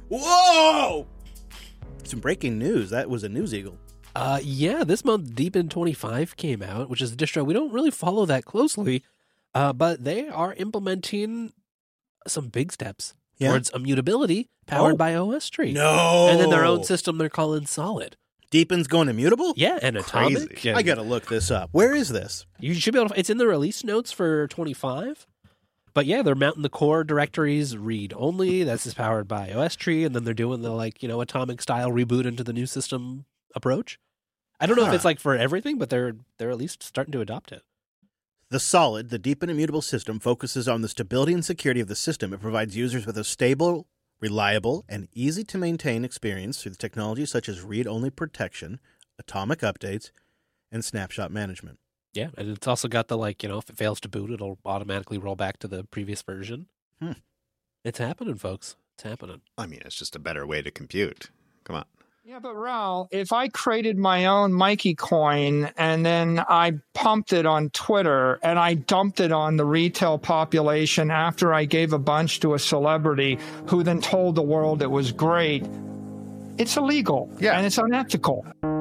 Whoa! Some breaking news. That was a News Eagle. Yeah, this month Deepin 25 came out, which is a distro. We don't really follow that closely, but they are implementing some big steps towards immutability powered by OS Tree. No! And then their own system they're calling Solid. Deepin's going immutable? Yeah, and Atomic. Crazy. I gotta look this up. Where is this? You should be able to, it's in the release notes for 25. But yeah, they're mounting the core directories read only. This is powered by OS Tree, and then they're doing the Atomic style reboot into the new system approach. I don't know if it's like for everything, but they're at least starting to adopt it. The Solid, the deep and immutable system, focuses on the stability and security of the system. It provides users with a stable, reliable, and easy-to-maintain experience through the technology such as read-only protection, atomic updates, and snapshot management. Yeah, and it's also got the, if it fails to boot, it'll automatically roll back to the previous version. It's happening, folks. It's happening. I mean, it's just a better way to compute. Come on. Yeah, but Raul, if I created my own Mikey coin and then I pumped it on Twitter and I dumped it on the retail population after I gave a bunch to a celebrity who then told the world it was great, it's illegal and it's unethical.